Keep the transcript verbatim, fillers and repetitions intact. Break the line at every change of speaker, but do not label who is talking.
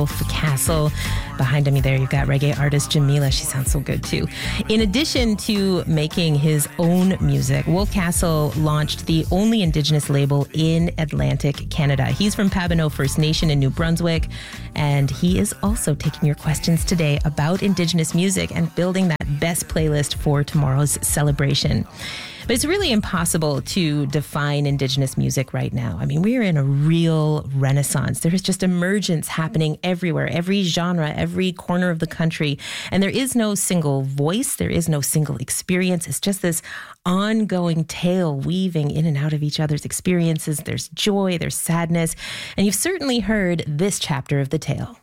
Wolf Castle. Behind me there, you've got reggae artist Jamila. She sounds so good too. In addition to making his own music, Wolf Castle launched the only Indigenous label in Atlantic Canada. He's from Pabineau First Nation in New Brunswick, and he is also taking your questions today about Indigenous music and building that best playlist for tomorrow's celebration. But it's really impossible to define Indigenous music right now. I mean, we're in a real renaissance. There is just emergence happening everywhere, every genre, every corner of the country. And there is no single voice. There is no single experience. It's just this ongoing tale weaving in and out of each other's experiences. There's joy, there's sadness. And you've certainly heard this chapter of the tale.